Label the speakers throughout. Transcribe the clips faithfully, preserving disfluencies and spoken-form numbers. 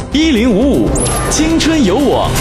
Speaker 1: 一零五五青春有我。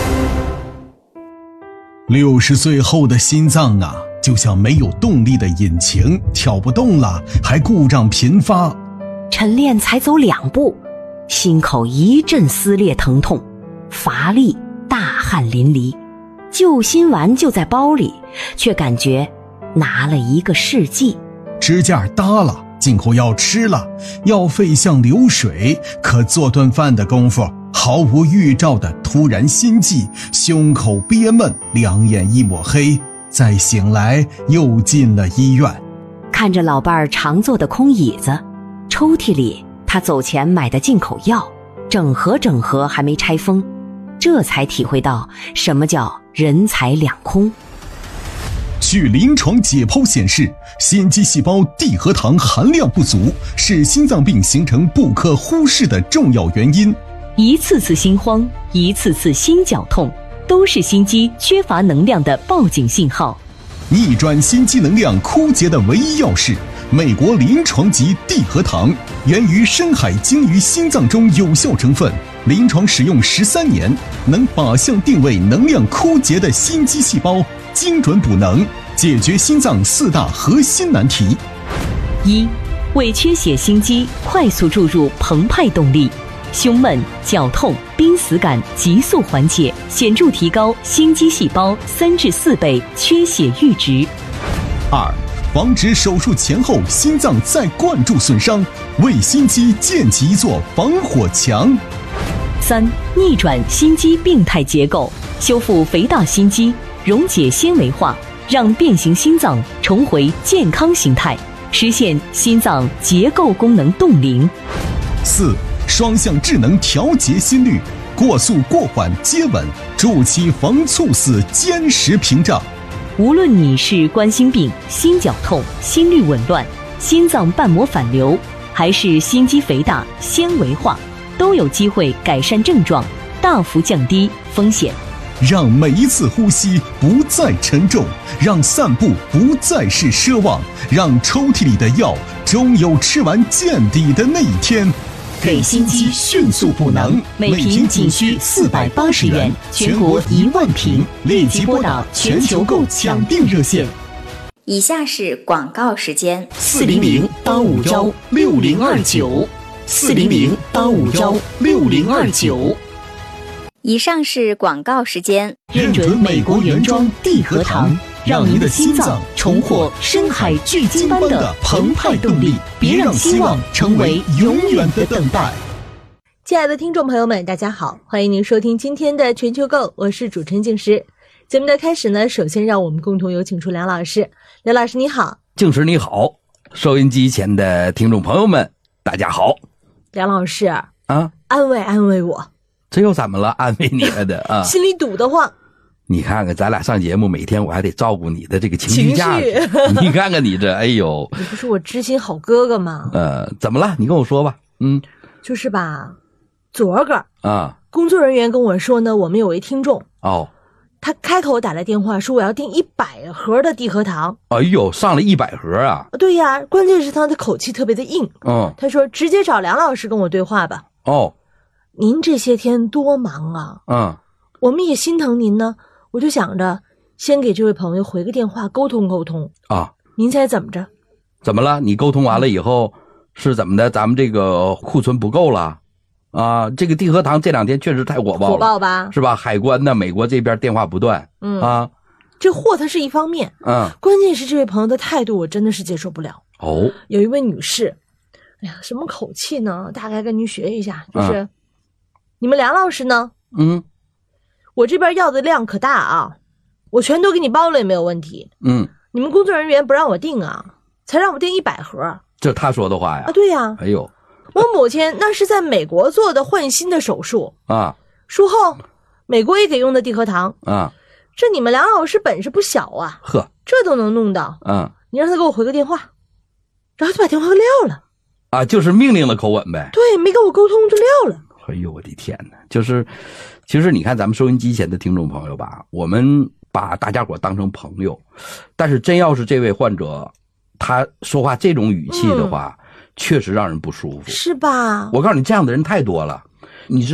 Speaker 2: 六十岁后的心脏啊，就像没有动力的引擎，跳不动了，还故障频发。
Speaker 3: 晨练才走两步，心口一阵撕裂疼痛，乏力，大汗淋漓。救心丸就在包里，却感觉拿了一个世纪。
Speaker 2: 支架搭了，进口药吃了，药费像流水，可做顿饭的功夫，毫无预兆的突然心悸，胸口憋闷，两眼一抹黑，再醒来又进了医院。
Speaker 3: 看着老伴儿常坐的空椅子，抽屉里他走前买的进口药，整盒整盒还没拆封，这才体会到什么叫人财两空。
Speaker 2: 据临床解剖显示，心肌细胞地核糖含量不足是心脏病形成不可忽视的重要原因。
Speaker 4: 一次次心慌，一次次心绞痛，都是心肌缺乏能量的报警信号。
Speaker 2: 逆转心肌能量枯竭的唯一药是美国临床级地核糖，源于深海鲸鱼心脏中有效成分，临床使用十三年，能靶向定位能量枯竭的心肌细胞，精准补能，解决心脏四大核心难题。
Speaker 4: 一、为缺血心肌快速注入澎湃动力，胸闷、绞痛、濒死感急速缓解，显著提高心肌细胞三至四倍缺血阈值。
Speaker 2: 二、防止手术前后心脏再灌注损伤，为心肌建起一座防火墙。
Speaker 4: 三、逆转心肌病态结构，修复肥大心肌，溶解纤维化，让变形心脏重回健康形态，实现心脏结构功能冻龄。
Speaker 2: 四、双向智能调节心率，过速过缓接稳，筑起防猝死坚实屏障。
Speaker 4: 无论你是冠心病、心绞痛、心律紊乱、心脏瓣膜反流，还是心肌肥大、纤维化，都有机会改善症状，大幅降低风险。
Speaker 2: 让每一次呼吸不再沉重，让散步不再是奢望，让抽屉里的药终有吃完见底的那一天。
Speaker 4: 给心肌迅速补能，每瓶仅需四百八十元，全国一万瓶，立即拨打全球购抢订热线。
Speaker 5: 以下是广告时间：
Speaker 1: 四零零八五幺六零二九，四零零八五幺六零二九。
Speaker 5: 以上是广告时间。
Speaker 4: 认准美国原装地核糖，让您的心脏重获深海巨鲸般的澎湃动力，别让希望成为永远的等待。
Speaker 6: 亲爱的听众朋友们，大家好，欢迎您收听今天的全球购，我是主持人静时。节目的开始呢，首先让我们共同有请出梁老师。梁老师你好。
Speaker 7: 静时你好，收音机前的听众朋友们大家好。
Speaker 6: 梁老师啊，安慰安慰我。
Speaker 7: 这又怎么了？安慰你了的啊？
Speaker 6: 心里堵得慌。
Speaker 7: 你看看咱俩上节目，每天我还得照顾你的这个情绪价值。你看看你这，哎呦，
Speaker 6: 你不是我知心好哥哥吗？
Speaker 7: 呃，怎么了？你跟我说吧。嗯，
Speaker 6: 就是吧，昨个
Speaker 7: 啊，
Speaker 6: 工作人员跟我说呢，我们有位听众
Speaker 7: 哦，
Speaker 6: 他开口打来电话说我要订一百盒的地核糖。
Speaker 7: 哎呦，上了一百盒啊！
Speaker 6: 对呀，关键是他的口气特别的硬。
Speaker 7: 嗯，
Speaker 6: 他说直接找梁老师跟我对话吧。
Speaker 7: 哦，
Speaker 6: 您这些天多忙啊。
Speaker 7: 嗯，
Speaker 6: 我们也心疼您呢。我就想着先给这位朋友回个电话沟通沟通
Speaker 7: 啊。
Speaker 6: 您猜怎么着？
Speaker 7: 怎么了？你沟通完了以后是怎么的？咱们这个库存不够了啊？这个地核糖这两天确实太火爆了，
Speaker 6: 火爆吧？
Speaker 7: 是吧？海关呢，美国这边电话不断。嗯啊，
Speaker 6: 这货它是一方面，
Speaker 7: 嗯，
Speaker 6: 关键是这位朋友的态度我真的是接受不了。
Speaker 7: 哦，
Speaker 6: 有一位女士，哎呀，什么口气呢？大概跟您学一下，就是、嗯、你们梁老师呢？
Speaker 7: 嗯。
Speaker 6: 我这边要的量可大啊，我全都给你包了也没有问题。
Speaker 7: 嗯，
Speaker 6: 你们工作人员不让我订啊，才让我订一百盒。
Speaker 7: 这他说的话呀？
Speaker 6: 啊，对呀。
Speaker 7: 哎呦，
Speaker 6: 我母亲那是在美国做的换心的手术
Speaker 7: 啊，
Speaker 6: 术后美国也给用的地核糖
Speaker 7: 啊。
Speaker 6: 这你们梁老师本事不小啊，
Speaker 7: 呵，
Speaker 6: 这都能弄到。
Speaker 7: 嗯，
Speaker 6: 你让他给我回个电话，然后就把电话撂了。
Speaker 7: 啊，就是命令的口吻呗。
Speaker 6: 对，没跟我沟通就撂了。
Speaker 7: 哎呦，我的天哪！就是，其实你看咱们收音机前的听众朋友吧，我们把大家伙当成朋友，但是真要是这位患者，他说话这种语气的话，嗯、确实让人不舒服，
Speaker 6: 是吧？
Speaker 7: 我告诉你，这样的人太多了。你知